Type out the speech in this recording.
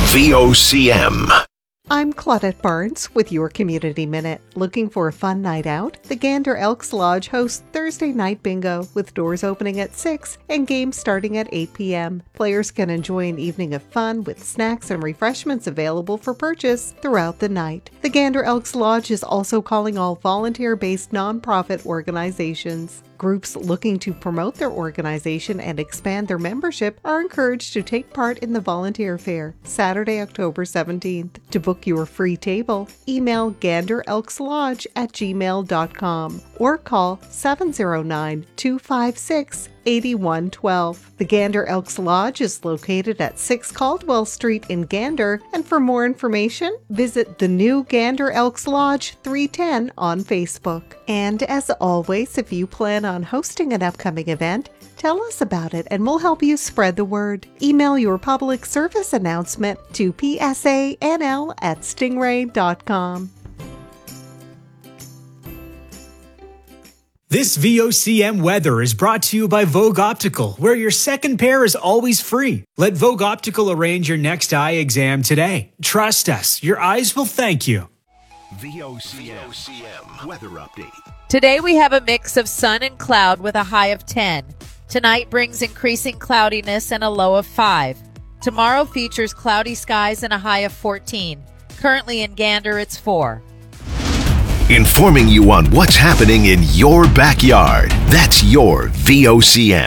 VOCM. I'm Claudette Barnes with your Community Minute. Looking for a fun night out? The Gander Elks Lodge hosts Thursday Night Bingo with doors opening at 6 and games starting at 8 p.m. Players can enjoy an evening of fun with snacks and refreshments available for purchase throughout the night. The Gander Elks Lodge is also calling all volunteer-based nonprofit organizations. Groups looking to promote their organization and expand their membership are encouraged to take part in the volunteer fair, Saturday, October 17th. To book your free table, email ganderelkslodge@gmail.com or call 709-256-8112. The Gander Elks Lodge is located at 6 Caldwell Street in Gander, and for more information, visit the new Gander Elks Lodge 310 on Facebook. And as always, if you plan on hosting an upcoming event, tell us about it and we'll help you spread the word. Email your public service announcement to psanl@stingray.com. This VOCM weather is brought to you by Vogue Optical, where your second pair is always free. Let Vogue Optical arrange your next eye exam today. Trust us, your eyes will thank you. VOCM weather update. Today we have a mix of sun and cloud with a high of 10. Tonight brings increasing cloudiness and a low of 5. Tomorrow features cloudy skies and a high of 14. Currently in Gander, it's 4. Informing you on what's happening in your backyard. That's your VOCM.